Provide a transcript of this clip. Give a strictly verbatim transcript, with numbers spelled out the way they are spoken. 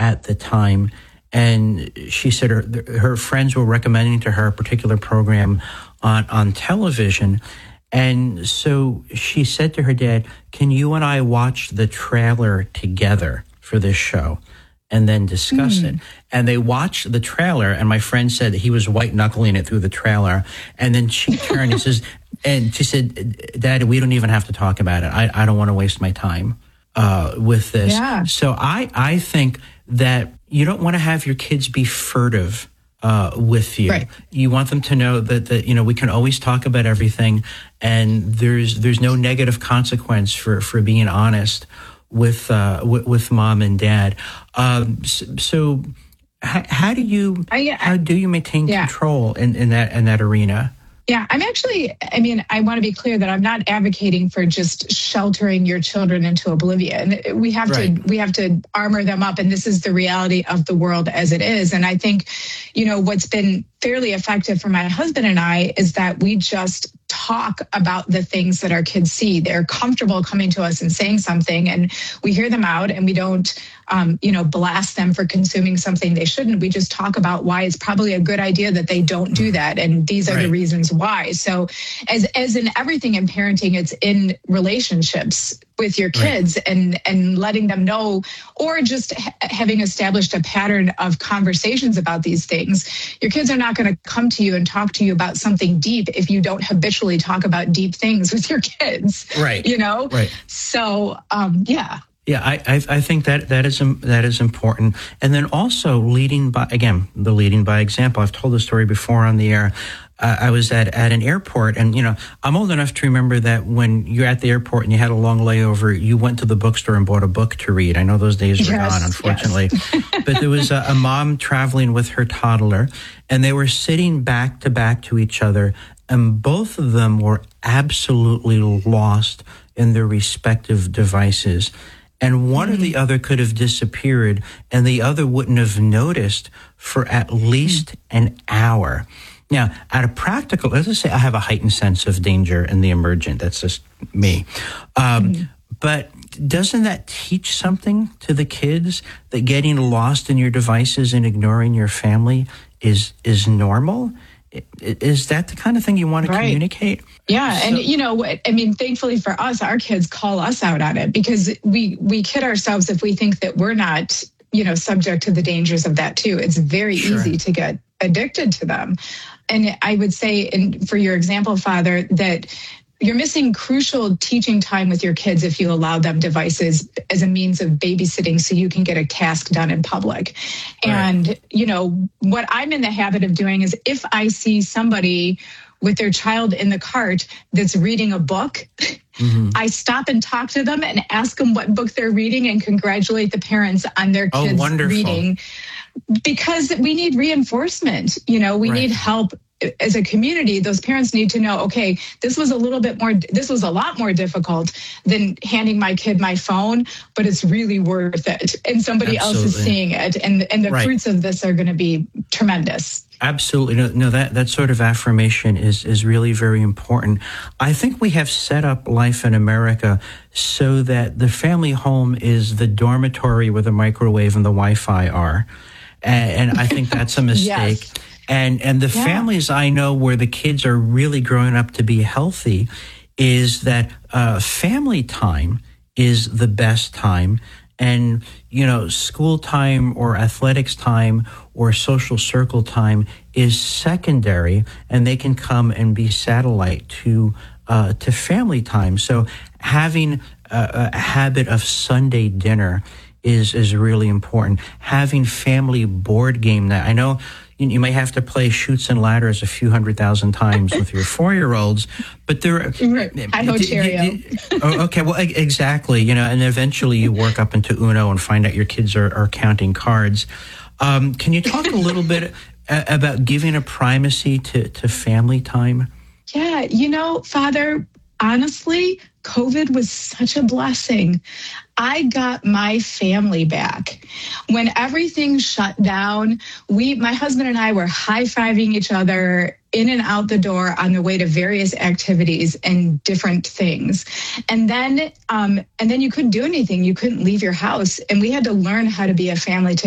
at the time. And she said her, her friends were recommending to her a particular program on, on television. And so she said to her dad, can you and I watch the trailer together for this show and then discuss mm. it? And they watched the trailer, and my friend said that he was white-knuckling it through the trailer. And then she turned and says, and she said, Dad, we don't even have to talk about it. I, I don't want to waste my time uh, with this. Yeah. So I, I think that you don't want to have your kids be furtive uh, with you. Right. You want them to know that, that, you know, we can always talk about everything, and there's there's no negative consequence for, for being honest with uh, with, with mom and dad. Um, so, so how, how do you I, I, how do you maintain yeah. control in, in that in that arena? Yeah, I'm actually, I mean, I want to be clear that I'm not advocating for just sheltering your children into oblivion. We have right. to, we have to armor them up, and this is the reality of the world as it is. And I think, you know, what's been fairly effective for my husband and I is that we just talk about the things that our kids see. They're comfortable coming to us and saying something, and we hear them out, and we don't, um, you know, blast them for consuming something they shouldn't. We just talk about why it's probably a good idea that they don't do that, and these are right. the reasons why. So as as in everything in parenting, it's in relationships with your kids right. and and letting them know, or just ha- having established a pattern of conversations about these things. Your kids are not going to come to you and talk to you about something deep if you don't habitually talk about deep things with your kids. Right. You know? Right. So, um, yeah. Yeah, I, I I think that that is that is important, and then also leading by again the leading by example. I've told the story before on the air. Uh, I was at, at an airport, and you know I'm old enough to remember that when you're at the airport and you had a long layover, you went to the bookstore and bought a book to read. I know those days were yes, gone, unfortunately. Yes. But there was a, a mom traveling with her toddler, and they were sitting back to back to each other, and both of them were absolutely lost in their respective devices. And one mm. or the other could have disappeared, and the other wouldn't have noticed for at least mm. an hour. Now, at a practical, let's just say I have a heightened sense of danger and the emergent. That's just me. Um, mm. But doesn't that teach something to the kids that getting lost in your devices and ignoring your family is is normal? Is that the kind of thing you want to right. communicate? Yeah. So, and, you know, I mean, thankfully for us, our kids call us out on it, because we, we kid ourselves if we think that we're not, you know, subject to the dangers of that too. It's very sure. easy to get addicted to them. And I would say, in, for your example, Father, that you're missing crucial teaching time with your kids if you allow them devices as a means of babysitting so you can get a task done in public. Right. And, you know, what I'm in the habit of doing is if I see somebody with their child in the cart that's reading a book, mm-hmm. I stop and talk to them and ask them what book they're reading and congratulate the parents on their kids' oh, reading. Because we need reinforcement. You know, we right. need help as a community. Those parents need to know, okay, this was a little bit more, this was a lot more difficult than handing my kid my phone, but it's really worth it. And somebody Absolutely. else is seeing it. And, and the right. fruits of this are going to be tremendous. Absolutely. No, no, that, that sort of affirmation is, is really very important. I think we have set up life in America so that the family home is the dormitory where the microwave and the Wi-Fi are. And, and I think that's a mistake. yes. And and the yeah. families I know where the kids are really growing up to be healthy is that uh, family time is the best time. And, you know, school time or athletics time or social circle time is secondary, and they can come and be satellite to uh, to family time. So having a, a habit of Sunday dinner is is really important. Having family board game night. I know you, you may have to play Chutes and Ladders a few hundred thousand times with your four-year-olds, but there are... I know Cheerio. Oh, okay, well, exactly. You know, and eventually you work up into Uno and find out your kids are, are counting cards. Um, can you talk a little bit about giving a primacy to, to family time? Yeah, you know, Father, honestly, COVID was such a blessing. I got my family back. When everything shut down, we, my husband and I were high-fiving each other in and out the door on the way to various activities and different things. And then, um, and then you couldn't do anything. You couldn't leave your house. And we had to learn how to be a family together.